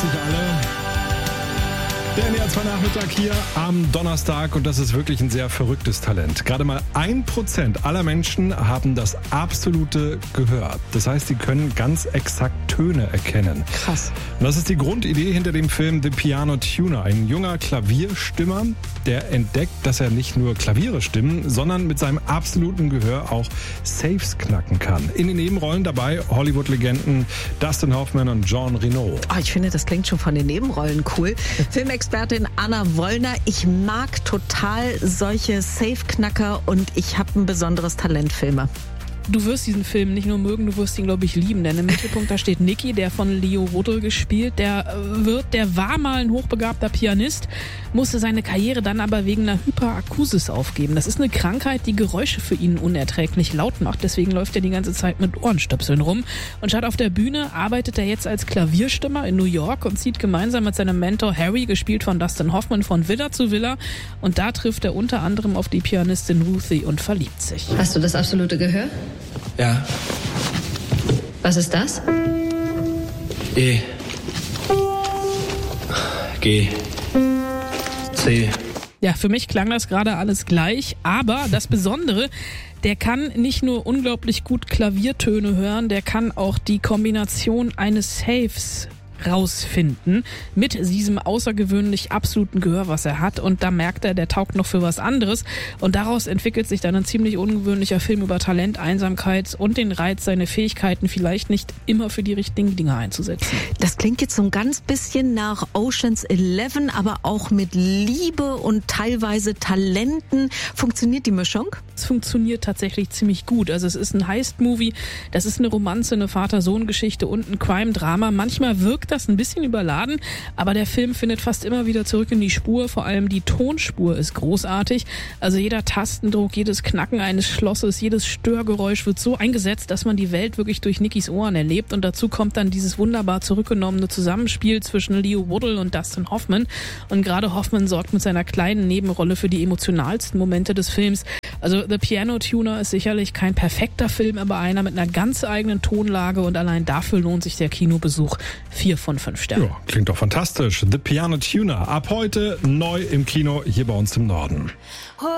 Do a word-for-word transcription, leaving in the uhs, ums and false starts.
sich alle. Der N D R zwei Nachmittag hier am Donnerstag und das ist wirklich ein sehr verrücktes Talent. Gerade mal ein Prozent aller Menschen haben das absolute Gehör. Das heißt, sie können ganz exakt Töne erkennen. Krass. Und das ist die Grundidee hinter dem Film The Piano Tuner. Ein junger Klavierstimmer, der entdeckt, dass er nicht nur Klaviere stimmen, sondern mit seinem absoluten Gehör auch Safes knacken kann. In den Nebenrollen dabei Hollywood-Legenden Dustin Hoffman und Jean Reno. Oh, ich finde, das klingt schon von den Nebenrollen cool. Filmexpertin Anna Wollner. Ich mag total solche Safe-Knacker und ich habe ein besonderes Talent, Filme. Du wirst diesen Film nicht nur mögen, du wirst ihn, glaube ich, lieben. Denn im Mittelpunkt, da steht Nicky, der von Leo Woodle gespielt. Der wird, der war mal ein hochbegabter Pianist, musste seine Karriere dann aber wegen einer Hyperakusis aufgeben. Das ist eine Krankheit, die Geräusche für ihn unerträglich laut macht. Deswegen läuft er die ganze Zeit mit Ohrenstöpseln rum. Und statt auf der Bühne arbeitet er jetzt als Klavierstimmer in New York und zieht gemeinsam mit seinem Mentor Harry, gespielt von Dustin Hoffman, von Villa zu Villa. Und da trifft er unter anderem auf die Pianistin Ruthie und verliebt sich. Hast du das absolute Gehör? Ja. Was ist das? E. G. C. Ja, für mich klang das gerade alles gleich, aber das Besondere, der kann nicht nur unglaublich gut Klaviertöne hören, der kann auch die Kombination eines Safes rausfinden mit diesem außergewöhnlich absoluten Gehör, was er hat, und da merkt er, der taugt noch für was anderes und daraus entwickelt sich dann ein ziemlich ungewöhnlicher Film über Talent, Einsamkeit und den Reiz, seine Fähigkeiten vielleicht nicht immer für die richtigen Dinge einzusetzen. Das klingt jetzt so ein ganz bisschen nach Ocean's Eleven, aber auch mit Liebe und teilweise Talenten. Funktioniert die Mischung? Es funktioniert tatsächlich ziemlich gut. Also es ist ein Heist-Movie, das ist eine Romanze, eine Vater-Sohn-Geschichte und ein Crime-Drama. Manchmal wirkt das ein bisschen überladen, aber der Film findet fast immer wieder zurück in die Spur. Vor allem die Tonspur ist großartig. Also jeder Tastendruck, jedes Knacken eines Schlosses, jedes Störgeräusch wird so eingesetzt, dass man die Welt wirklich durch Nickys Ohren erlebt. Und dazu kommt dann dieses wunderbar zurückgenommene Zusammenspiel zwischen Leo Woodle und Dustin Hoffman. Und gerade Hoffman sorgt mit seiner kleinen Nebenrolle für die emotionalsten Momente des Films. Also The Piano Tuner ist sicherlich kein perfekter Film, aber einer mit einer ganz eigenen Tonlage und allein dafür lohnt sich der Kinobesuch. Vier von fünf Sternen. Ja, klingt doch fantastisch. The Piano Tuner. Ab heute neu im Kino hier bei uns im Norden.